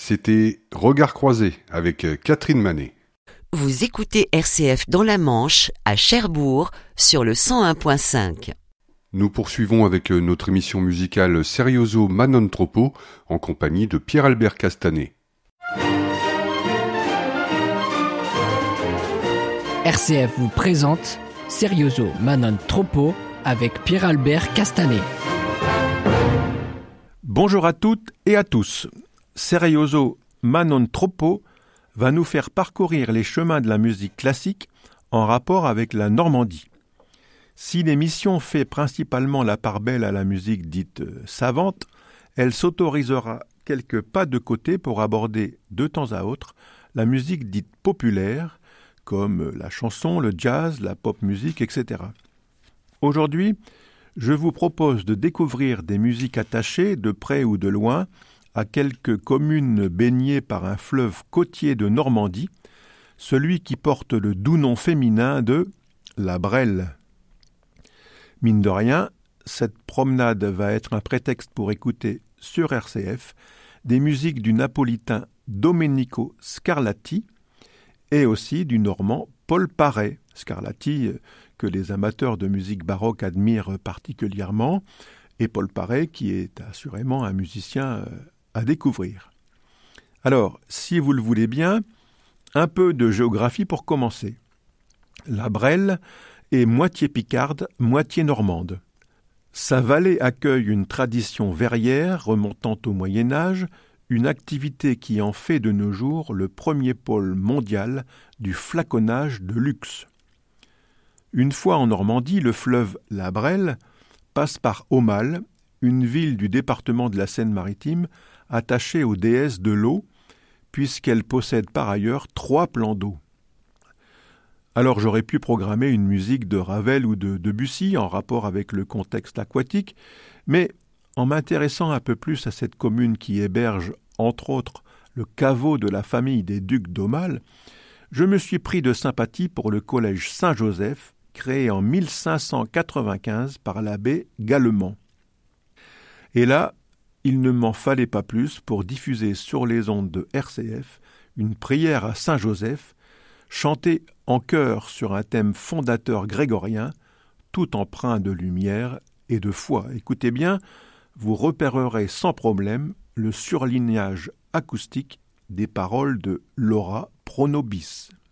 C'était Regard croisé avec Catherine Manet. Vous écoutez RCF dans la Manche, à Cherbourg, sur le 101.5. Nous poursuivons avec notre émission musicale Serioso ma non troppo en compagnie de Pierre-Albert Castanet. RCF vous présente Serioso ma non troppo avec Pierre-Albert Castanet. Bonjour à toutes et à tous. Serioso ma non troppo va nous faire parcourir les chemins de la musique classique en rapport avec la Normandie. Si l'émission fait principalement la part belle à la musique dite savante, elle s'autorisera quelques pas de côté pour aborder de temps à autre la musique dite populaire, comme la chanson, le jazz, la pop musique, etc. Aujourd'hui, je vous propose de découvrir des musiques attachées, de près ou de loin, à quelques communes baignées par un fleuve côtier de Normandie, celui qui porte le doux nom féminin de la Brelle. Mine de rien, cette promenade va être un prétexte pour écouter sur RCF des musiques du napolitain Domenico Scarlatti et aussi du normand Paul Paret. Scarlatti, que les amateurs de musique baroque admirent particulièrement, et Paul Paret, qui est assurément un musicien à découvrir. Alors, si vous le voulez bien, un peu de géographie pour commencer. La Brelle est moitié picarde, moitié normande. Sa vallée accueille une tradition verrière remontant au Moyen-Âge, une activité qui en fait de nos jours le premier pôle mondial du flaconnage de luxe. Une fois en Normandie, le fleuve la Brelle passe par Aumale, une ville du département de la Seine-Maritime attachée aux déesses de l'eau, puisqu'elle possède par ailleurs 3 plans d'eau. Alors j'aurais pu programmer une musique de Ravel ou de Debussy en rapport avec le contexte aquatique, mais en m'intéressant un peu plus à cette commune qui héberge, entre autres, le caveau de la famille des ducs d'Aumale, je me suis pris de sympathie pour le collège Saint-Joseph, créé en 1595 par l'abbé Gallemand. Et là, il ne m'en fallait pas plus pour diffuser sur les ondes de RCF une prière à Saint-Joseph, chantée en chœur sur un thème fondateur grégorien, tout empreint de lumière et de foi. Écoutez bien, vous repérerez sans problème le surlignage acoustique des paroles de Laura Pronobis.